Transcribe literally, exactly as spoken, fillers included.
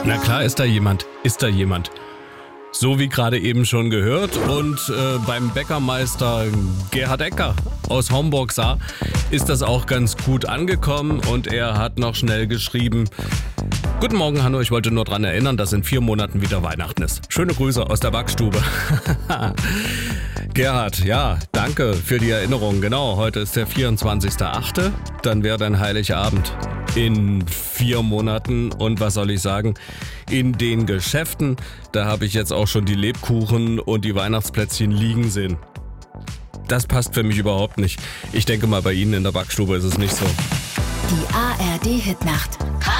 Na klar ist da jemand, ist da jemand. So wie gerade eben schon gehört. Und äh, beim Bäckermeister Gerhard Ecker aus Homburg sah, ist das auch ganz gut angekommen. Und er hat noch schnell geschrieben: Guten Morgen, Hanno, ich wollte nur daran erinnern, dass in vier Monaten wieder Weihnachten ist. Schöne Grüße aus der Backstube. Gerhard, ja, danke für die Erinnerung. Genau, heute ist der vierundzwanzigster achte Dann wäre dann Heiligabend in vier Monaten. Und was soll ich sagen? In den Geschäften, da habe ich jetzt auch schon die Lebkuchen und die Weihnachtsplätzchen liegen sehen. Das passt für mich überhaupt nicht. Ich denke mal, bei Ihnen in der Backstube ist es nicht so. Die A R D-Hitnacht.